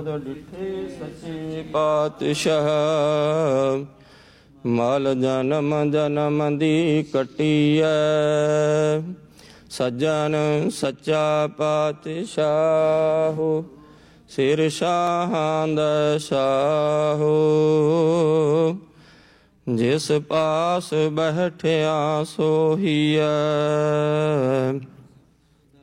ਡਿਠੇ ਸੱਚੇ ਪਾਤਸ਼ਾਹ। ਮਲ ਜਨਮ ਜਨਮ ਦੀ ਕੱਟੀਐ, ਸੱਜਣ ਸੱਚਾ ਪਾਤਸ਼ਾਹ। ਸਿਰ ਸ਼ਾਹਾਂ ਦਾ ਸ਼ਾਹ, ਜਿਸ ਪਾਸ ਬੈਠਿਆ ਸੋਹੀਐ।